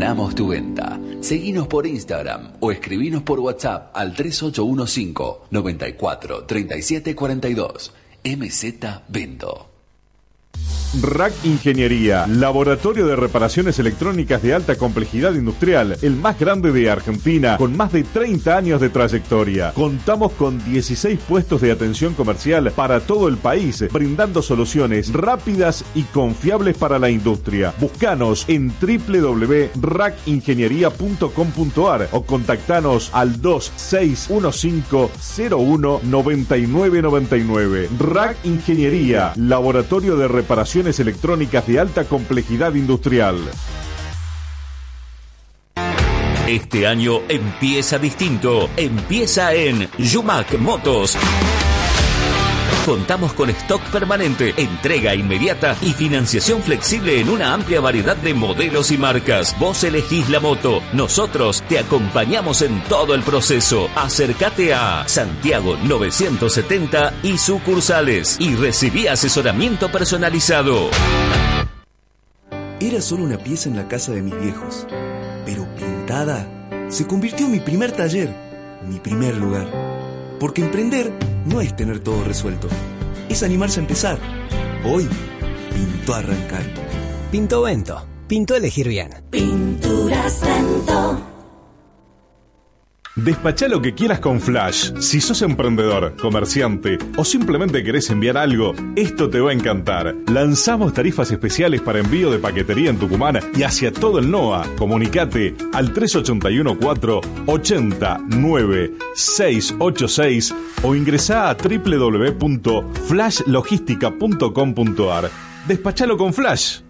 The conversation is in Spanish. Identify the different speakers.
Speaker 1: Gestionamos tu venta. Seguinos por Instagram o escribinos por WhatsApp al 3815 94 37 42. MZ Vendo.
Speaker 2: RAC Ingeniería, laboratorio de reparaciones electrónicas de alta complejidad industrial, el más grande de Argentina, con más de 30 años de trayectoria. Contamos con 16 puestos de atención comercial para todo el país, brindando soluciones rápidas y confiables para la industria. Búscanos en www.racingeniería.com.ar o contactanos al 2615-019999. RAC Ingeniería, laboratorio de reparaciones electrónicas de alta complejidad industrial.
Speaker 3: Este año empieza distinto. Empieza en Yumac Motos. Contamos con stock permanente, entrega inmediata y financiación flexible en una amplia variedad de modelos y marcas. Vos elegís la moto, nosotros te acompañamos en todo el proceso. Acércate a Santiago 970 y sucursales y recibí asesoramiento personalizado.
Speaker 4: Era solo una pieza en la casa de mis viejos, pero pintada se convirtió en mi primer taller, mi primer lugar. Porque emprender no es tener todo resuelto, es animarse a empezar. Hoy pintó arrancar.
Speaker 5: Pintó Vento, pintó elegir bien.
Speaker 6: Pinturas Vento.
Speaker 2: Despachá lo que quieras con Flash. Si sos emprendedor, comerciante o simplemente querés enviar algo, esto te va a encantar. Lanzamos tarifas especiales para envío de paquetería en Tucumán y hacia todo el NOA. Comunicate al 3814-809686 o ingresá a www.flashlogistica.com.ar. Despachalo con Flash.